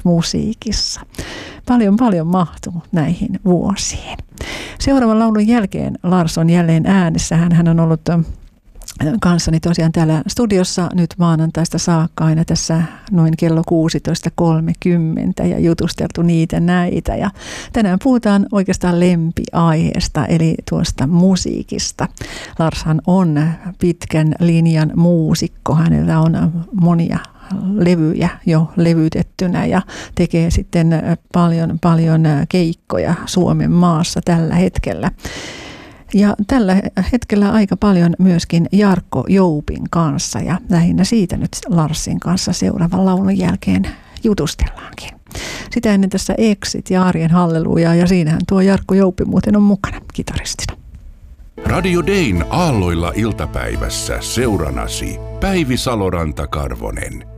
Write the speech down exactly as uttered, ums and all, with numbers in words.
musiikissa. Paljon paljon mahtuu näihin vuosiin. Seuraavan laulun jälkeen Lars on jälleen äänessä. Hän on ollut kanssani tosiaan täällä studiossa nyt maanantaista saakka aina tässä noin kello kuusitoista kolmekymmentä ja jutusteltu niitä näitä. Ja tänään puhutaan oikeastaan lempiaiheesta eli tuosta musiikista. Larshan on pitkän linjan muusikko. Hänellä on monia levyjä jo levytettynä ja tekee sitten paljon, paljon keikkoja Suomen maassa tällä hetkellä. Ja tällä hetkellä aika paljon myöskin Jarkko Joupin kanssa ja lähinnä siitä nyt Larsin kanssa seuraavan laulun jälkeen jutustellaankin. Sitä ennen tässä Exit ja Arjen hallelujaa ja siinähän tuo Jarkko Jouppi muuten on mukana kitaristina. Radio Dayn aalloilla iltapäivässä seuranasi Päivi Saloranta-Karvonen.